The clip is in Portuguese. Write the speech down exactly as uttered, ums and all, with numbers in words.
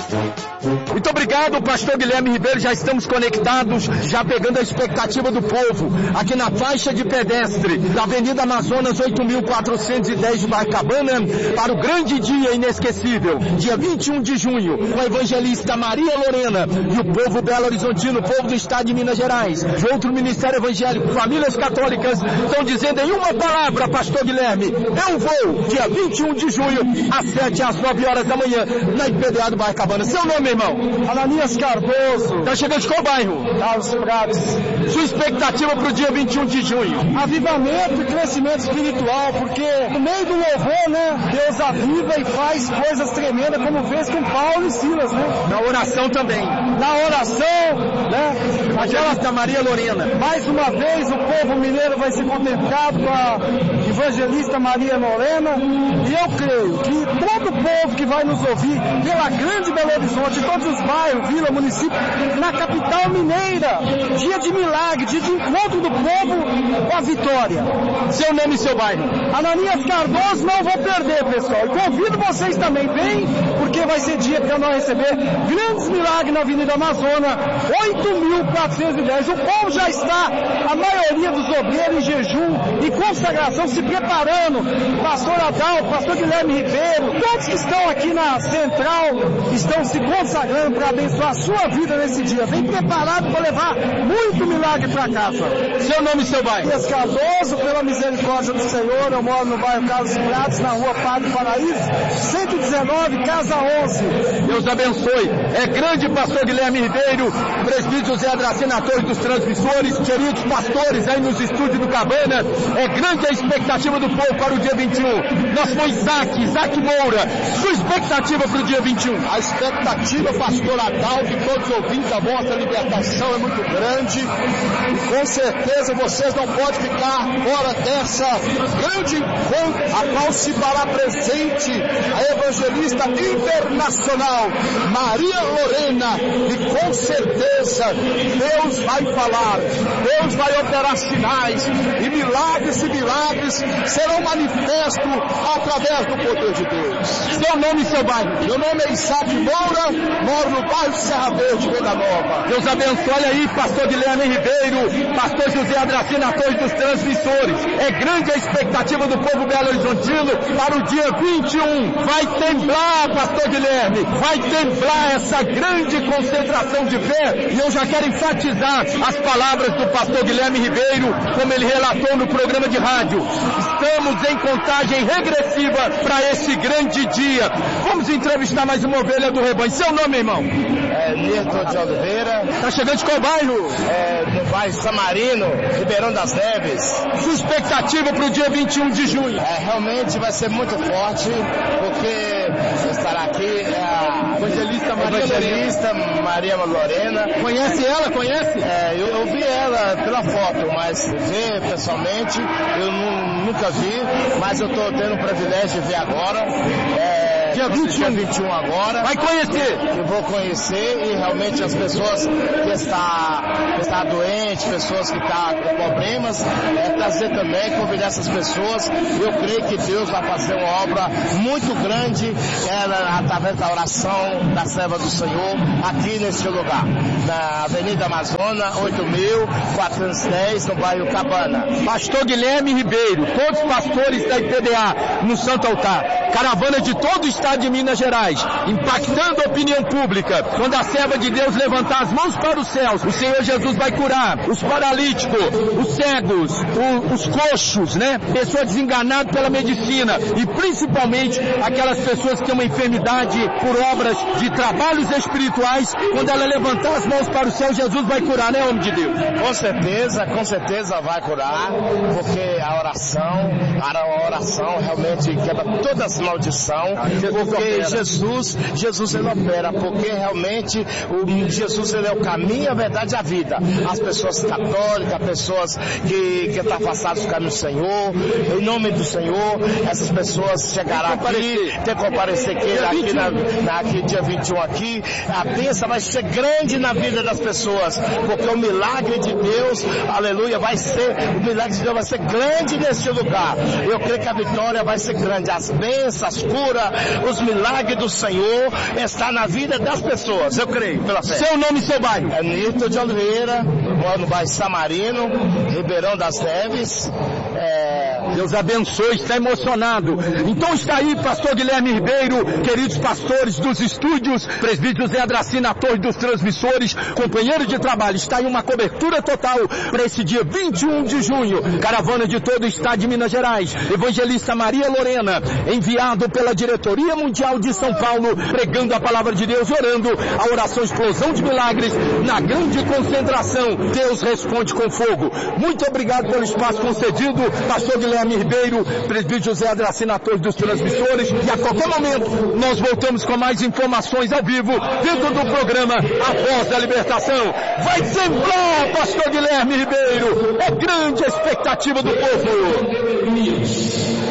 Muito obrigado, pastor Guilherme Ribeiro. Já estamos conectados, já pegando a expectativa do povo aqui na faixa de pedestre da Avenida Amazonas oito mil quatrocentos e dez de Barcabana, para o grande dia inesquecível, dia vinte e um de junho, com a evangelista Maria Lorena e o povo Belo Horizontino, o povo do estado de Minas Gerais, de outro ministério evangélico, famílias católicas, estão dizendo em uma palavra, pastor Guilherme: eu vou, dia vinte e um de junho, às sete às nove horas da manhã, na I P D A do Barcabana. Seu nome, irmão? Ananias Cardoso. Tá chegando de qual bairro? Carlos Prados. Sua expectativa para o dia vinte e um de junho? Avivamento e crescimento espiritual, porque no meio do louvor, né, Deus aviva e faz coisas tremendas, como fez com Paulo e Silas, né? Na oração também. Na oração, né? Aquela da Maria Lorena. Mais uma vez o povo mineiro vai ser contemplado com a evangelista Maria Lorena, e eu creio que todo o povo que vai nos ouvir pela grande Belo Horizonte, todos os bairros, vila, município, na capital mineira, dia de milagre, dia de encontro do povo com a vitória. Seu nome e seu bairro? Ananias Cardoso, não vou perder, pessoal. E convido vocês também, vem, porque vai ser dia para nós receber grandes milagres na Avenida Amazonas, oito mil quatrocentos e dez. O povo já está, a maioria dos obreiros em jejum e consagração, se preparando. Pastor Adal, pastor Guilherme Ribeiro, todos que estão aqui na central estão se consagrando para abençoar a sua vida nesse dia. Vem preparado para levar muito milagre para casa. Seu nome e seu bairro? Ananias Cardoso, pela misericórdia do Senhor, eu moro no bairro Carlos Prados, na rua Padre Paraíso, cento e dezenove, casa onze. Deus abençoe. É grande, pastor Guilherme Ribeiro, presbítero José Adracena, ator dos transmissores, queridos pastores aí nos estúdios do Cabana. É grande a expectativa do povo para o dia vinte e um. Nós foi Isaac, Isaac Moura. Sua expectativa para o dia vinte e um? A expectativa, pastor Adal, de todos os ouvintes da vossa libertação é muito grande, e com certeza vocês não podem ficar fora dessa grande encontro, a qual se fará presente a evangelista internacional Maria Lorena, e com certeza Deus vai falar, Deus vai operar sinais, e milagres e milagres serão manifestos através do poder de Deus. Seu nome e seu bairro? Meu nome é Isaac Moura, moro no bairro Serra Verde, Venda Nova. Deus abençoe. Olha aí, pastor Guilherme Ribeiro, pastor José Adracena, ator dos transmissores. É grande a expectativa do povo Belo Horizontino para o dia vinte e um. Vai temblar, pastor Guilherme, vai temblar essa grande concentração de fé. E eu já quero enfatizar as palavras do pastor Guilherme Ribeiro, como ele relatou no programa de rádio. Estamos em contagem regressiva para esse grande dia. Vamos entrevistar mais uma ovelha do rebanho. Seu nome, irmão? É Nilton de Oliveira. Tá chegando de qual bairro? É, no bairro Samarino, Ribeirão das Neves. Sua expectativa para o dia vinte e um de junho? É, realmente vai ser muito forte, porque estará aqui é a evangelista Maria evangelista Lorena. Maria Lorena. Conhece ela? Conhece? É, eu, eu vi ela pela foto, mas ver pessoalmente eu nu, nunca vi, mas eu estou tendo o privilégio de ver agora. É, dia vinte e um. dia vinte e um agora. Vai conhecer? Eu vou conhecer, e realmente as pessoas que estão que está doentes, pessoas que estão com problemas, é, trazer também, convidar essas pessoas. Eu creio que Deus vai fazer uma obra muito grande, ela, através da oração da serva do Senhor, aqui neste lugar, na Avenida Amazonas, oito mil quatrocentos e dez, no bairro Cabana. Pastor Guilherme Ribeiro, todos os pastores da I P D A no Santo Altar, caravana de todo o estado de Minas Gerais, impactando a opinião pública. Quando a serva de Deus levantar as mãos para os céus, o Senhor Jesus vai curar os paralíticos, os cegos, o, os coxos, né? Pessoas desenganadas pela medicina, e principalmente aquelas pessoas que têm uma enfermidade por obras de trabalhos espirituais. Quando ela levantar as mãos para o céu, Jesus vai curar, né, homem de Deus? Com certeza, com certeza vai curar, porque a oração, a oração realmente quebra todas as maldições, porque Jesus, Jesus ele opera, porque realmente o Jesus ele é o caminho, a verdade e a vida. As pessoas católicas, pessoas que que estão afastadas do caminho do Senhor, em nome do Senhor, essas pessoas chegarão aqui, tem que comparecer aqui, aqui, na, na, aqui dia vinte e um aqui, a bênção vai ser grande na vida das pessoas, porque o milagre de Deus, aleluia, vai ser, o milagre de Deus vai ser grande neste lugar. Eu creio que a vitória vai ser grande, as bênçãos, as curas, os milagres do Senhor estão na vida das pessoas, eu creio, pela fé. Seu nome e seu bairro? É Nito de Oliveira, moro no bairro Samarino, Ribeirão das Neves. É... Deus abençoe, está emocionado. Então está aí, pastor Guilherme Ribeiro, queridos pastores dos estúdios, presbítero José Adracina, torre dos transmissores, companheiro de trabalho, está aí uma cobertura total para esse dia vinte e um de junho, caravana de todo o estado de Minas Gerais, evangelista Maria Lorena, enviado pela diretoria mundial de São Paulo, pregando a palavra de Deus, orando a oração explosão de milagres, na grande concentração, Deus responde com fogo. Muito obrigado pelo espaço concedido, pastor Guilherme Ribeiro, presbítero José Adracina, torre dos transmissores, e a qualquer momento nós voltamos com mais informações ao vivo dentro do programa A Voz da Libertação. Vai sembrar, pastor Guilherme Ribeiro, é grande a expectativa do povo.